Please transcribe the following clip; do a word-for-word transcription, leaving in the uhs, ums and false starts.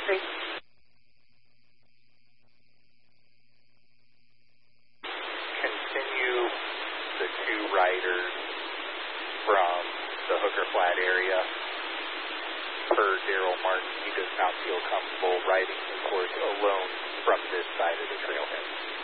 Thanks. Continue the two riders from the Hooker Flat area. Per Daryl Martin, he does not feel comfortable riding the course alone from this side of the trailhead.